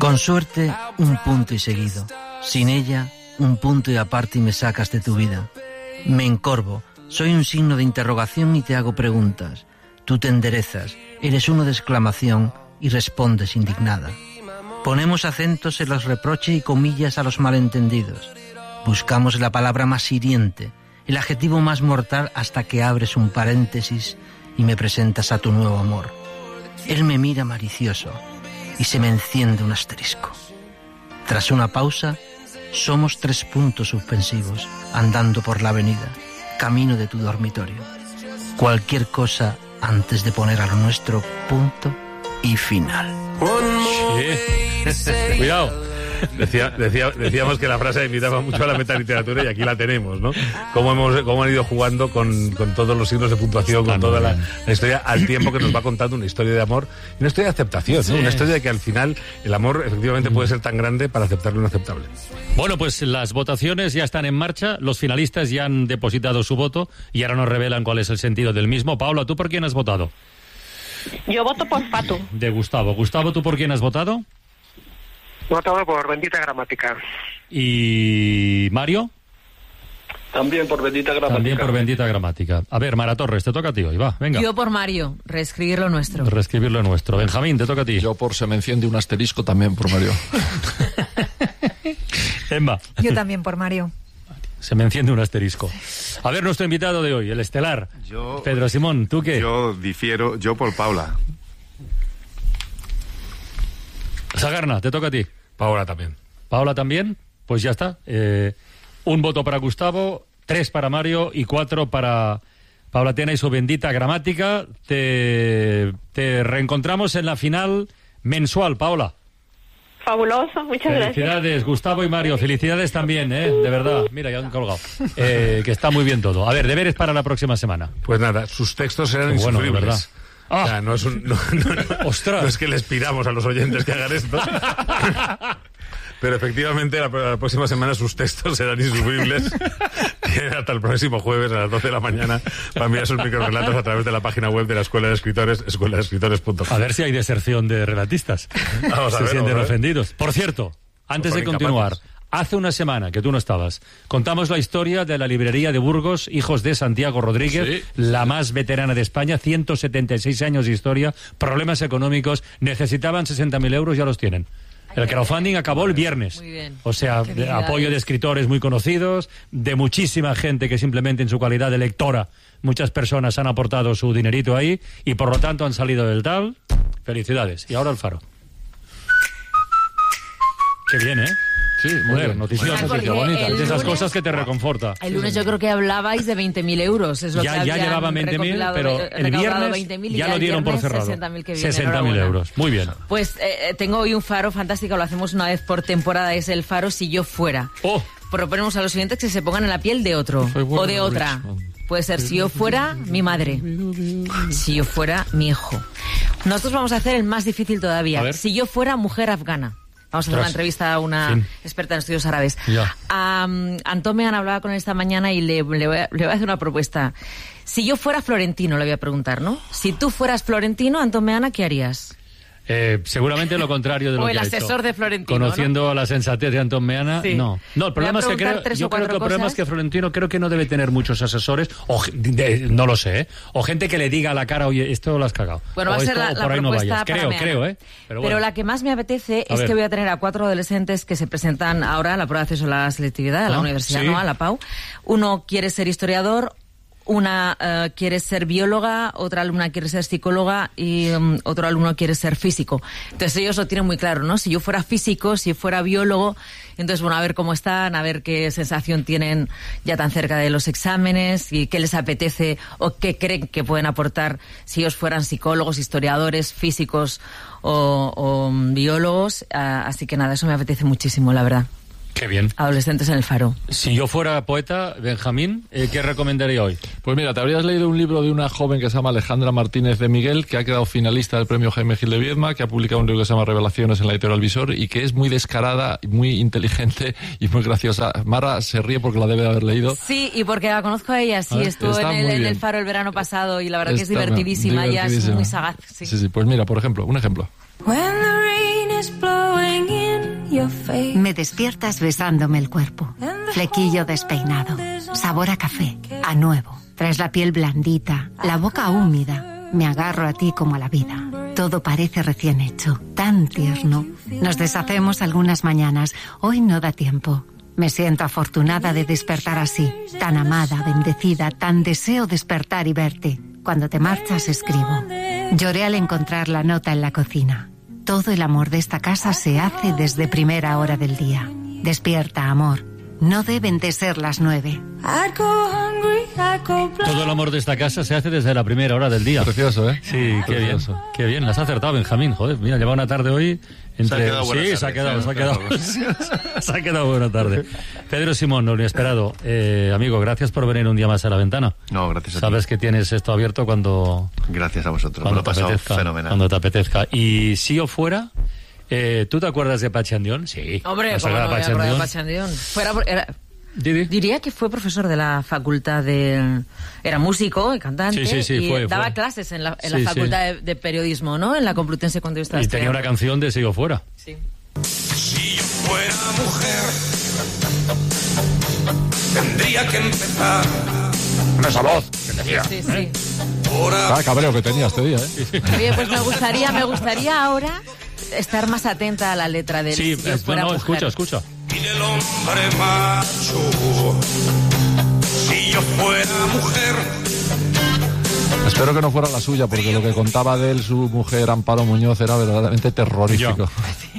Con suerte, un punto y seguido. Sin ella, un punto y aparte y me sacas de tu vida. Me encorvo, soy un signo de interrogación y te hago preguntas. Tú te enderezas, eres uno de exclamación y respondes indignada. Ponemos acentos en los reproches y comillas a los malentendidos. Buscamos la palabra más hiriente, el adjetivo más mortal hasta que abres un paréntesis y me presentas a tu nuevo amor. Él me mira malicioso y se me enciende un asterisco. Tras una pausa, somos 3 puntos suspensivos andando por la avenida, camino de tu dormitorio. Cualquier cosa antes de poner a lo nuestro punto y final. Sí. Cuidado. Decíamos que la frase invitaba mucho a la metaliteratura y aquí la tenemos, ¿no? Cómo han ido jugando con todos los signos de puntuación, con toda la historia, al tiempo que nos va contando una historia de amor y una historia de aceptación, ¿no? Una historia de que al final el amor efectivamente puede ser tan grande para aceptar lo inaceptable. Bueno, pues las votaciones ya están en marcha, los finalistas ya han depositado su voto y ahora nos revelan cuál es el sentido del mismo. Paula, ¿tú por quién has votado? Yo voto por Fatu. De Gustavo. Gustavo, ¿tú por quién has votado? Votado por Bendita Gramática. ¿Y Mario? También por Bendita Gramática. También por Bendita Gramática. A ver, Mara Torres, te toca a ti hoy, va, venga. Yo por Mario, reescribir lo nuestro. Reescribir lo nuestro. Benjamín, te toca a ti. Yo por Se me enciende un asterisco también por Mario. Emma. Yo también por Mario. Se me enciende un asterisco. A ver, nuestro invitado de hoy, el estelar. Pedro Simón, ¿tú qué? Yo difiero, yo por Paula. Sagarna, te toca a ti. Paula también. ¿Paula también? Pues ya está. Un voto para Gustavo, 3 para Mario y 4 para Paula Tena y su Bendita Gramática. Te reencontramos en la final mensual, Paula. Fabuloso, muchas gracias. Felicidades, Gustavo y Mario. Felicidades también, de verdad. Mira, ya han colgado. Que está muy bien todo. A ver, deberes para la próxima semana. Pues nada, sus textos serán insufribles. ¿Verdad? O sea, no es que les pidamos a los oyentes que hagan esto. Pero efectivamente la próxima semana sus textos serán insufribles. Tienen hasta el próximo jueves a las 12 de la mañana para enviar sus microrelatos a través de la página web de la Escuela de Escritores, escueladeescritores.com. A ver si hay deserción de relatistas. Vamos a ver, sienten ofendidos. Por cierto, antes de continuar, hace una semana que tú no estabas, contamos la historia de la librería de Burgos, hijos de Santiago Rodríguez, la más veterana de España, 176 años de historia, problemas económicos, necesitaban 60.000 euros, ya los tienen. El crowdfunding acabó el viernes. Muy bien. O sea, de apoyo de escritores muy conocidos, de muchísima gente que simplemente en su calidad de lectora, muchas personas han aportado su dinerito ahí y por lo tanto han salido del tal. Felicidades. Y ahora el Faro. Qué bien, ¿eh? Sí, muy bien. Noticia bonita. De esas cosas que te reconforta. El lunes yo creo que hablabais de 20.000 euros. Es lo ya llevaban 20.000, pero el viernes ya lo dieron por cerrado. 60.000 euros. Muy bien. Pues tengo hoy un faro fantástico, lo hacemos una vez por temporada, es el faro Si yo fuera. Proponemos a los oyentes que se pongan en la piel de otro o de otra. Puede ser si yo fuera mi madre, si yo fuera mi hijo. Nosotros vamos a hacer el más difícil todavía. Si yo fuera mujer afgana. Vamos a hacer una entrevista a una experta en estudios árabes. Antón Meana hablaba con él esta mañana y le voy a hacer una propuesta. Si yo fuera Florentino, le voy a preguntar, ¿no? Si tú fueras Florentino, Antón Meana, ¿qué harías? Seguramente lo contrario de lo que ha hecho. O el asesor de Florentino, conociendo la sensatez de Antón Meana, no. No, el problema es que creo que el problema es que Florentino creo que no debe tener muchos asesores, no lo sé, o gente que le diga a la cara, oye, esto lo has cagado. Bueno, va a ser la propuesta para Meana. Creo, Pero la que más me apetece es que voy a tener a 4 adolescentes que se presentan ahora a la prueba de acceso a la selectividad, a la universidad, ¿no? A la PAU. Uno quiere ser historiador, una quiere ser bióloga, otra alumna quiere ser psicóloga y otro alumno quiere ser físico. Entonces ellos lo tienen muy claro, ¿no? Si yo fuera físico, si fuera biólogo, entonces bueno, a ver cómo están, a ver qué sensación tienen ya tan cerca de los exámenes y qué les apetece o qué creen que pueden aportar si ellos fueran psicólogos, historiadores, físicos o biólogos. Así que nada, eso me apetece muchísimo, la verdad. Qué bien. Adolescentes en el Faro. Si yo fuera poeta, Benjamín, ¿qué recomendaría hoy? Pues mira, te habrías leído un libro de una joven que se llama Alejandra Martínez de Miguel, que ha quedado finalista del premio Jaime Gil de Viedma, que ha publicado un libro que se llama Revelaciones en la editorial Visor y que es muy descarada, muy inteligente y muy graciosa. Mara se ríe porque la debe de haber leído. Sí, y porque la conozco a ella, estuvo en el Faro el verano pasado y la verdad que es divertidísima, ella es muy sagaz. Sí, pues mira, por ejemplo, un ejemplo. When the rain is blowing in Me despiertas besándome el cuerpo. Flequillo despeinado. Sabor a café, a nuevo. Traes la piel blandita, la boca húmeda. Me agarro a ti como a la vida. Todo parece recién hecho, tan tierno. Nos deshacemos algunas mañanas. Hoy no da tiempo. Me siento afortunada de despertar así. Tan amada, bendecida, tan deseo despertar y verte. Cuando te marchas escribo. Lloré al encontrar la nota en la cocina. Todo el amor de esta casa se hace desde primera hora del día. Despierta, amor. No deben de ser las 9. Todo el amor de esta casa se hace desde la primera hora del día. Precioso, ¿eh? Sí, qué bien. Qué bien, las has acertado, Benjamín. Joder, mira, lleva una tarde hoy entre... Se ha quedado buena tarde. Pedro Simón, lo inesperado. Amigo, gracias por venir un día más a La Ventana. No, gracias a ti. Sabes que tienes esto abierto cuando... Gracias a vosotros. Cuando te apetezca. Fenomenal. Cuando te apetezca. Y si yo fuera... ¿tú te acuerdas de Pachi Andión? Sí. Hombre, ¿cómo no me acuerdo de Pachi Andión? Diría que fue profesor de la facultad de... Era músico y cantante. Sí, daba clases en la facultad de periodismo, ¿no? En la Complutense cuando yo estaba estudiando. Tenía una canción de Si yo fuera. Sí. Si yo fuera mujer, tendría que empezar... Con esa voz que tenía. Sí. Cabreo que tenía este día, ¿eh? Oye, pues me gustaría ahora estar más atenta a la letra del Si yo fuera mujer. Escucha. Y del hombre macho, si yo fuera mujer. Espero que no fuera la suya, porque lo que contaba de él su mujer Amparo Muñoz era verdaderamente terrorífico.